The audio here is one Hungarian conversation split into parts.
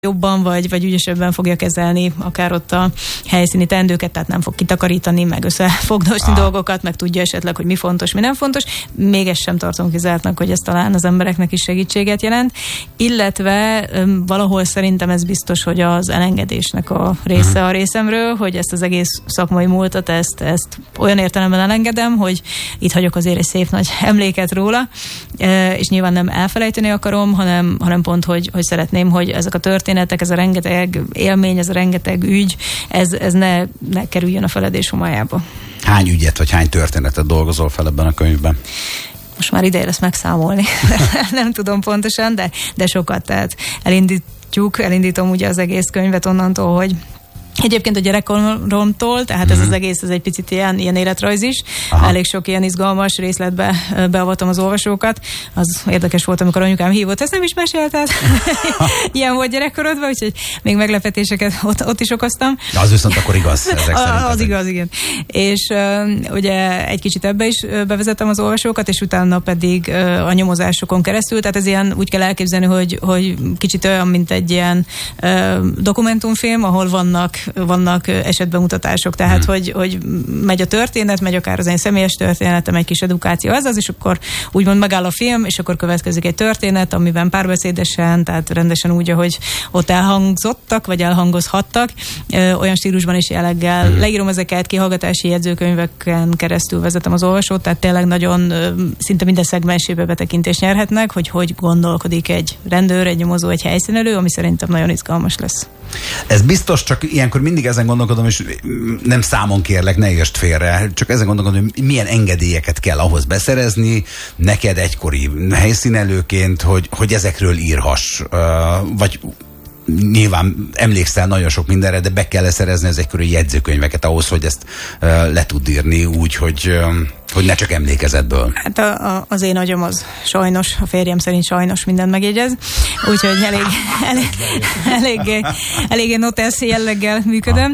jobban vagy ügyesebben fogja kezelni akár ott a helyszíni teendőket, tehát nem fog kitakarítani, meg összefogdosni dolgokat, meg tudja esetleg, hogy mi fontos, mi nem fontos. Még ezt sem tartom kizártnak, hogy ez talán az embereknek is segítséget jelent. Illetve valahol szerintem ez biztos, hogy az elengedésnek a része a részemről, hogy ezt az egész szakmai múltat, ezt olyan értelemben elengedem, hogy itt hagyok azért egy szép nagy emléket róla, és nyilván nem elfelejteni akarom, hanem pont, hogy szeretném, hogy ezek a történetek, ez a rengeteg élmény, ez a rengeteg ügy, ez ne kerüljön a feledés homályába. Hány ügyet, vagy hány történetet dolgozol fel ebben a könyvben? Most már ideje lesz megszámolni. Nem tudom pontosan, de sokat. Tehát elindítom ugye az egész könyvet onnantól, hogy egyébként a gyerekkoromtól, tehát ez az egész, ez egy picit ilyen életrajz is. Aha. Elég sok ilyen izgalmas részletbe beavatom az olvasókat. Az érdekes volt, amikor anyukám hívott, ezt nem is mesélted. Ilyen volt gyerekkorodban, úgyhogy még meglepetéseket ott is okoztam. De az viszont akkor igaz. Az igaz, igen. És ugye egy kicsit ebbe is bevezettem az olvasókat, és utána pedig a nyomozásokon keresztül, tehát ez ilyen, úgy kell elképzelni, hogy kicsit olyan, mint egy ilyen dokumentumfilm, ahol vannak esetbemutatások, tehát hogy megy a történet, megy akár az én személyes történetem, egy kis edukáció az, és akkor úgymond megáll a film, és akkor következik egy történet, amiben párbeszédesen, tehát rendesen úgy, ahogy ott elhangzottak, vagy elhangozhattak, olyan stílusban is jelleggel. Leírom ezeket, kihallgatási jegyzőkönyveken keresztül vezetem az olvasót, tehát tényleg nagyon szinte minden szegmensébe betekintést nyerhetnek, hogy gondolkodik egy rendőr, egy nyomozó, egy helyszínelő, ami szerintem nagyon izgalmas lesz. Ez biztos, csak ilyenkor mindig ezen gondolkodom, és nem számon kérlek, ne értsd félre, csak ezen gondolkodom, hogy milyen engedélyeket kell ahhoz beszerezni, neked egykori helyszínelőként, hogy ezekről írhass, vagy nyilván emlékszel nagyon sok mindenre, de be kell szerezni az egykori jegyzőkönyveket ahhoz, hogy ezt le tud írni úgy, hogy ne csak emlékezetből. Hát az én agyam az sajnos, a férjem szerint sajnos mindent megjegyez, úgyhogy eléggé notesz jelleggel működöm,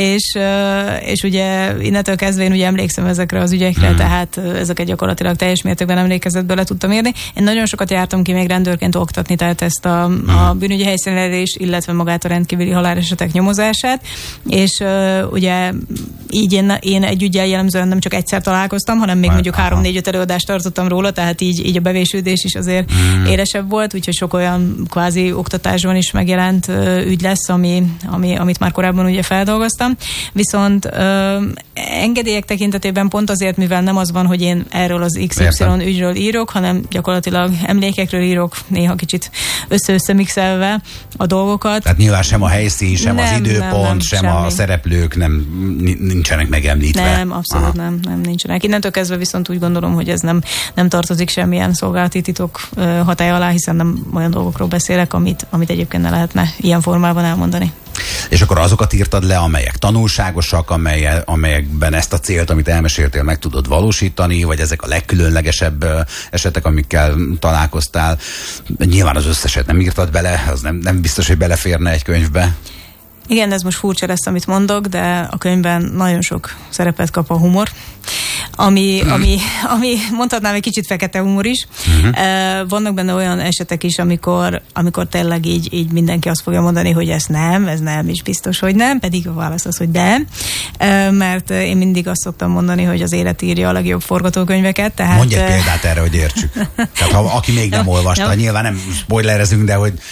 és ugye innentől kezdve én ugye emlékszem ezekre az ügyekre, tehát ezeket gyakorlatilag teljes mértékben emlékezetből le tudtam írni. Én nagyon sokat jártam ki még rendőrként oktatni, tehát ezt a bűnügyi helyszínelést, illetve magát a rendkívüli halálesetek nyomozását, és ugye így én egy üggyel jellemzően nem csak egyszer találkoztam, hanem még mondjuk 3-4-5 előadást tartottam róla, tehát így a bevésődés is azért élesebb volt, úgyhogy sok olyan kvázi oktatásban is megjelent ügy lesz, amit már korábban ugye feldolgoztam. Viszont engedélyek tekintetében pont azért, mivel nem az van, hogy én erről az XY ügyről írok, hanem gyakorlatilag emlékekről írok, néha kicsit össze-összemixelve a dolgokat. Tehát nyilván sem a helyszín, sem az időpont, sem semmi. A szereplők nincsenek megemlítve. Nem, abszolút nem nincsenek. Innentől kezdve viszont úgy gondolom, hogy ez nem tartozik semmilyen szolgálati titok hatály alá, hiszen nem olyan dolgokról beszélek, amit egyébként ne lehetne ilyen formában elmondani. És akkor azokat írtad le, amelyek tanulságosak, amelyekben ezt a célt, amit elmeséltél, meg tudod valósítani, vagy ezek a legkülönlegesebb esetek, amikkel találkoztál. Nyilván az összeset nem írtad bele, az nem biztos, hogy beleférne egy könyvbe. Igen, ez most furcsa lesz, amit mondok, de a könyvben nagyon sok szerepet kap a humor, ami mondhatnám egy kicsit fekete humor is. Vannak benne olyan esetek is, amikor tényleg így mindenki azt fogja mondani, hogy ez nem, és biztos, hogy nem, pedig a válasz az, de. Mert én mindig azt szoktam mondani, hogy az élet írja a legjobb forgatókönyveket. Tehát... Mondj egy példát erre, hogy értsük. Tehát aki még nem olvasta, nyilván nem spoilerezünk, de hogy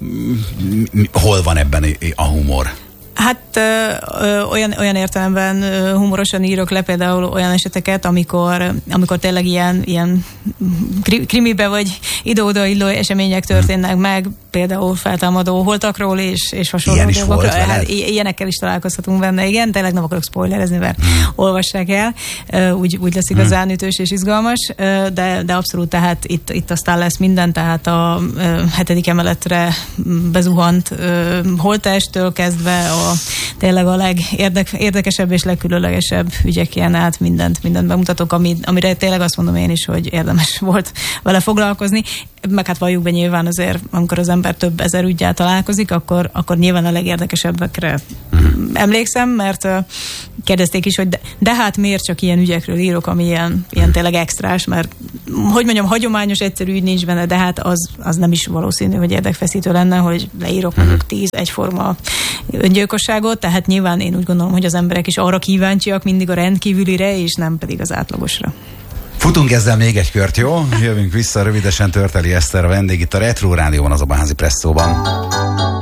hol van ebben a humor? Hát olyan értelemben humorosan írok le például olyan eseteket, amikor tényleg ilyen krimibe vagy ide-oda illó események történnek meg, például feltámadó holtakról és hasonló dolgokról. Hát ilyenekkel is találkozhatunk benne, igen, tényleg nem akarok spoilerezni, mert olvassák el, úgy lesz igazán ütős és izgalmas, de abszolút, tehát itt aztán lesz minden, tehát a 7. emeletre bezuhant holttesttől kezdve tényleg a legérdekesebb és legkülönlegesebb ügyeken át mindent bemutatok, amire tényleg azt mondom én is, hogy érdemes volt vele foglalkozni. Meg hát valljuk be nyilván azért, amikor az ember több ezer üggyel találkozik, akkor nyilván a legérdekesebbekre emlékszem, mert kérdezték is, hogy de hát miért csak ilyen ügyekről írok, ami ilyen tényleg extrás, mert hogy mondjam, hagyományos egyszerű ügy nincs benne, de hát az nem is valószínű, hogy érdekfeszítő lenne, hogy leírok mondjuk 10 egyforma öngyilkosságot, tehát nyilván én úgy gondolom, hogy az emberek is arra kíváncsiak mindig a rendkívülire, és nem pedig az átlagosra. Futunk ezzel még egy kört, jó? Jövünk vissza rövidesen, Törteli Eszter a vendég itt a Retro Rádióban, az Abaházi Presszóban.